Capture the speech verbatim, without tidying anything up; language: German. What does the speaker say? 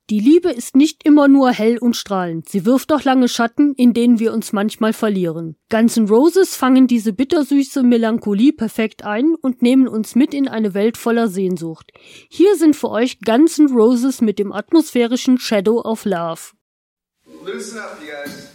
Die Liebe ist nicht immer nur hell und strahlend, sie wirft auch lange Schatten, in denen wir uns manchmal verlieren. Guns N' Roses fangen diese bittersüße Melancholie perfekt ein und nehmen uns mit in eine Welt voller Sehnsucht. Hier sind für euch Guns N' Roses mit dem atmosphärischen Shadow of Love. Listen up, you guys.